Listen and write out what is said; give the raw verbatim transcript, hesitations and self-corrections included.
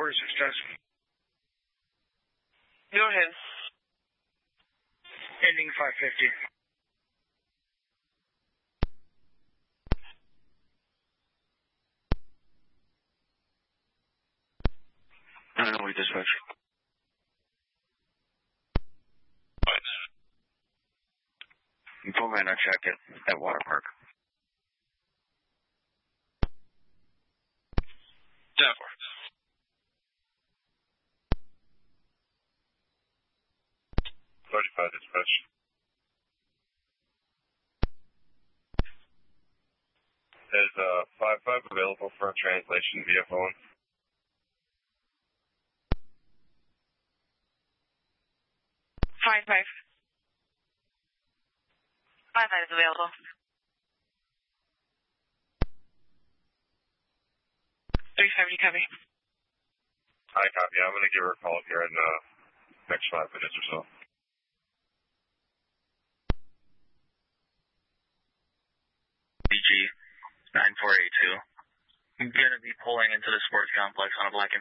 Order success. Go ahead. Ending five fifty. I don't know, we dispatch. Full man, I check it at Water Park. ten four. thirty-five dispatch. Is uh, five five available for a translation via phone? five five. five five is available. three seventy, copy. Hi, copy. I'm going to give her a call here in the uh, next five minutes or so. B G nine four eight two. I'm going to be pulling into the sports complex on a black and